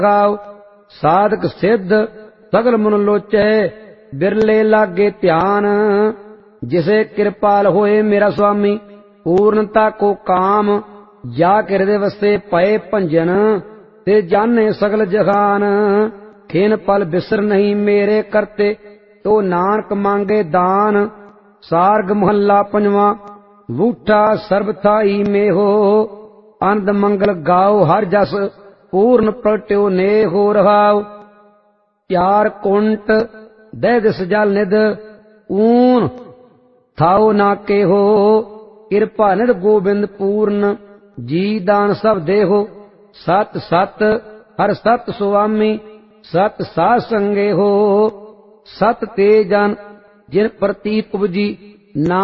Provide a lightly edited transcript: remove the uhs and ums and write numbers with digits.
गाओ साधक सिद्ध सगल मन लोचै बिरले लागे ध्यान। जिसे कृपाल होए मेरा स्वामी पूर्णता को काम। जा हृदय वसे पए भंजन ते जाने सगल जहान। खिन पल बिसर नहीं मेरे करते तो नानक मांगे दान। सार्ग महला पंजवा बूठा सर्वथाई में हो। आनंद मंगल गाओ हर जस पूर्ण प्रगट्यो ने हो रहाओ। प्यार कुंट दह दिस जल निध ऊन थाओ ना के हो। कृपा निध गोबिंद पूर्ण जी दान सब देहो। सत सत हर सत सुआमी सत साध संगे हो। सत ते जन जिन प्रतीत उपजी ना